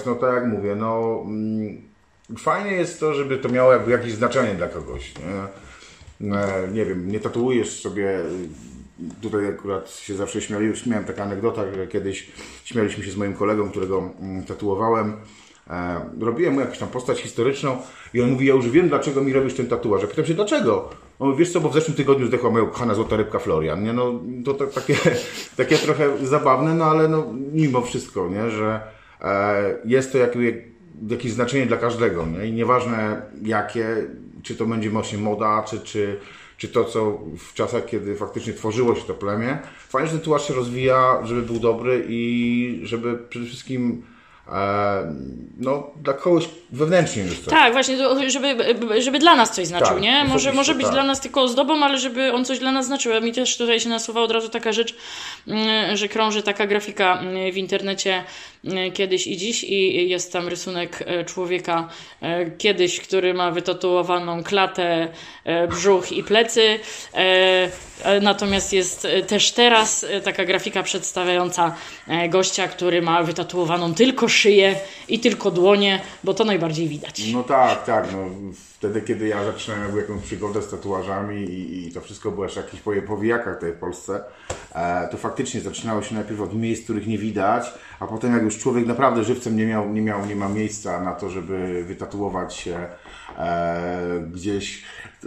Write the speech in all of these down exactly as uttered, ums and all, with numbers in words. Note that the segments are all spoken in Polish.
no tak jak mówię, no mm, fajnie jest to, żeby to miało jakby jakieś znaczenie dla kogoś, nie? E, nie wiem, nie tatuujesz sobie, tutaj akurat się zawsze śmiali, miałem taka anegdota, że kiedyś śmialiśmy się z moim kolegą, którego mm, tatuowałem. E, robiłem mu jakąś tam postać historyczną i on mówi, ja już wiem, dlaczego mi robisz ten tatuaż. Ja pytam się, dlaczego? On mówi, wiesz co, bo w zeszłym tygodniu zdechła moja kochana złota rybka Florian. Nie? No, to, to takie, takie trochę zabawne, no ale no, mimo wszystko, nie? Że e, jest to jak, jak, jakieś znaczenie dla każdego. Nie? I nieważne jakie, czy to będzie właśnie moda, czy, czy, czy to, co w czasach, kiedy faktycznie tworzyło się to plemię. Fajnie, że ten tatuaż się rozwija, żeby był dobry i żeby przede wszystkim no, dla kogoś wewnętrznie już coś. Tak, właśnie, żeby, żeby dla nas coś znaczył, tak, nie? Może, może być tak. dla nas tylko ozdobą, ale żeby on coś dla nas znaczył. A mi też tutaj się nasuwa od razu taka rzecz, że krąży taka grafika w internecie kiedyś i dziś i jest tam rysunek człowieka kiedyś, który ma wytatuowaną klatę, brzuch i plecy. Natomiast jest też teraz taka grafika przedstawiająca gościa, który ma wytatuowaną tylko szyję i tylko dłonie, bo to najbardziej widać. No tak, tak. No, wtedy, kiedy ja zaczynałem jakby jakąś przygodę z tatuażami i, i to wszystko było jeszcze jakieś po powijakach tutaj w Polsce, e, to faktycznie zaczynało się najpierw od miejsc, których nie widać, a potem jak już człowiek naprawdę żywcem nie miał, nie miał, nie ma miejsca na to, żeby wytatuować się e, gdzieś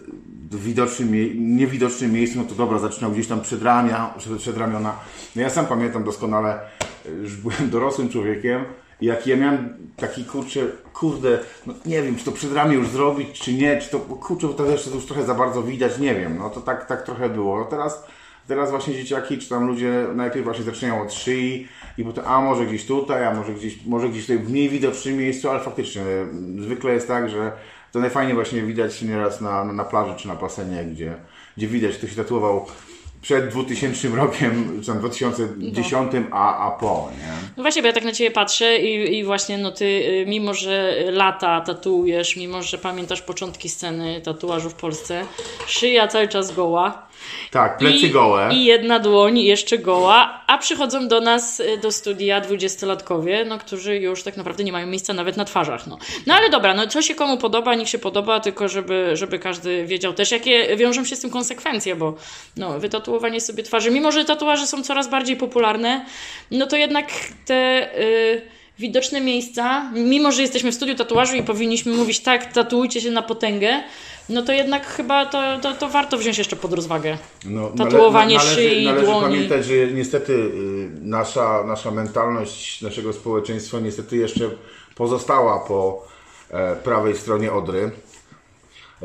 w widocznym, niewidocznym miejscu, no to dobra, zaczynał gdzieś tam przed, ramia, przed ramiona. No ja sam pamiętam doskonale, już byłem dorosłym człowiekiem i jak ja miałem taki kurczę, kurde, no nie wiem, czy to przedramię już zrobić, czy nie, czy to, kurczę, bo to jeszcze już trochę za bardzo widać, nie wiem, no to tak, tak trochę było. No teraz, teraz właśnie dzieciaki, czy tam ludzie najpierw właśnie zaczynają od szyi i potem, a może gdzieś tutaj, a może gdzieś, może gdzieś tutaj w mniej widocznym miejscu, ale faktycznie zwykle jest tak, że to najfajniej właśnie widać nieraz na, na plaży czy na basenie, gdzie, gdzie widać, kto się tatuował przed dwutysięcznym rokiem, czy tam dwa tysiące dziesiątym, no. a, a po, nie? No właśnie, bo ja tak na Ciebie patrzę i, i właśnie no Ty, mimo że lata tatuujesz, mimo że pamiętasz początki sceny tatuażu w Polsce, szyja cały czas goła. Tak, plecy I, gołe. I jedna dłoń jeszcze goła, a przychodzą do nas do studia dwudziestolatkowie, no, którzy już tak naprawdę nie mają miejsca nawet na twarzach. No, no ale dobra, no co się komu podoba, niech się podoba, tylko żeby, żeby każdy wiedział też, jakie wiążą się z tym konsekwencje, bo no, wytatuowanie sobie twarzy, mimo że tatuaże są coraz bardziej popularne, no to jednak te... Yy, widoczne miejsca, mimo że jesteśmy w studiu tatuażu i powinniśmy mówić tak, tatuujcie się na potęgę, no to jednak chyba to, to, to warto wziąć jeszcze pod rozwagę. No, Tatuowanie nale, szyi, należy, dłoni. Należy pamiętać, że niestety y, nasza, nasza mentalność naszego społeczeństwa niestety jeszcze pozostała po e, prawej stronie Odry. E,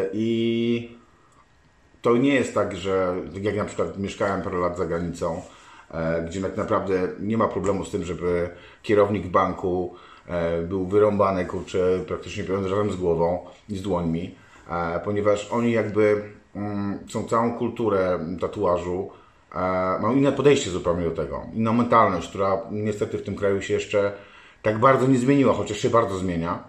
I to nie jest tak, że jak na przykład mieszkałem parę lat za granicą, gdzie tak naprawdę nie ma problemu z tym, żeby kierownik banku był wyrąbany, kurczę, praktycznie razem z głową i z dłońmi, ponieważ oni jakby są całą kulturę tatuażu, mają inne podejście zupełnie do tego, inną mentalność, która niestety w tym kraju się jeszcze tak bardzo nie zmieniła, chociaż się bardzo zmienia.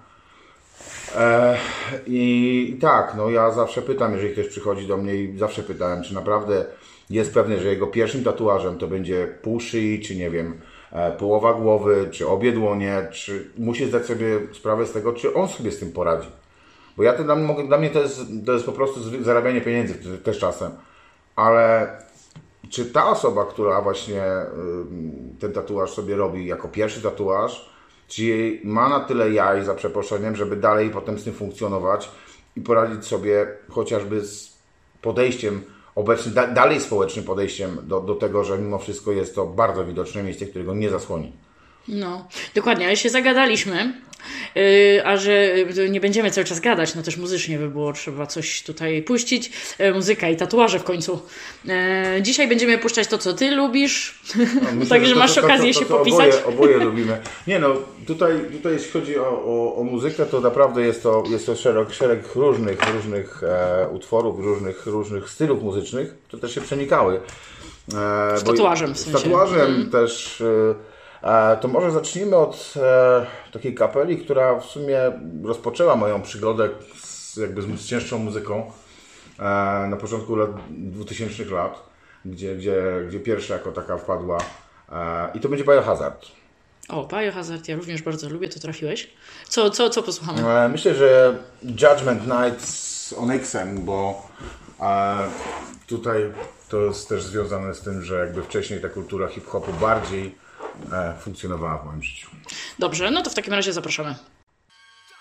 I, i tak, no ja zawsze pytam, jeżeli ktoś przychodzi do mnie i zawsze pytałem, czy naprawdę jest pewne, że jego pierwszym tatuażem to będzie pół szyi, czy nie wiem, połowa głowy, czy obie dłonie, czy musi zdać sobie sprawę z tego, czy on sobie z tym poradzi. Bo ja to dla mnie, dla mnie to, jest, to jest po prostu zarabianie pieniędzy też czasem. Ale czy ta osoba, która właśnie ten tatuaż sobie robi jako pierwszy tatuaż, czy ma na tyle jaj, za przeproszeniem, żeby dalej potem z tym funkcjonować i poradzić sobie chociażby z podejściem obecnym, da, dalej społecznym podejściem do, do tego, że mimo wszystko jest to bardzo widoczne miejsce, którego nie zasłoni. No, dokładnie, ale się zagadaliśmy, yy, a że nie będziemy cały czas gadać, no też muzycznie by było trzeba coś tutaj puścić, yy, muzyka i tatuaże w końcu. Yy, dzisiaj będziemy puszczać to, co Ty lubisz, no, także masz to, to, okazję to, to, to, to się popisać. Oboje, oboje lubimy. Nie no, tutaj, tutaj jeśli chodzi o, o, o muzykę, to naprawdę jest to, jest to szereg, szereg różnych, różnych e, utworów, różnych, różnych stylów muzycznych, które też się przenikały. E, z tatuażem w sensie. Z tatuażem mm. też... E, To może zacznijmy od e, takiej kapeli, która w sumie rozpoczęła moją przygodę z, jakby z cięższą muzyką e, na początku lat dwutysięcznych lat, gdzie, gdzie, gdzie pierwsza jako taka wpadła e, i to będzie Biohazard. O, Biohazard ja również bardzo lubię, to trafiłeś. Co, co, co posłuchamy? E, Myślę, że Judgment Night z Onyxem, bo e, tutaj to jest też związane z tym, że jakby wcześniej ta kultura hip-hopu bardziej e, funkcjonowała w moim życiu. Dobrze, no to w takim razie zapraszamy.